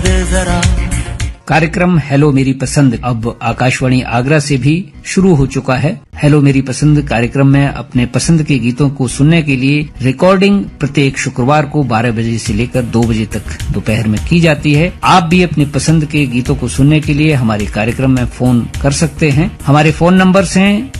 कार्यक्रम हेलो मेरी पसंद अब आकाशवाणी आगरा से भी शुरू हो चुका है। हेलो मेरी पसंद कार्यक्रम में अपने पसंद के गीतों को सुनने के लिए रिकॉर्डिंग प्रत्येक शुक्रवार को 12 बजे से लेकर 2 बजे तक दोपहर में की जाती है। आप भी अपने पसंद के गीतों को सुनने के लिए हमारे कार्यक्रम में फोन कर सकते हैं। हमारे फोन नंबर्स हैं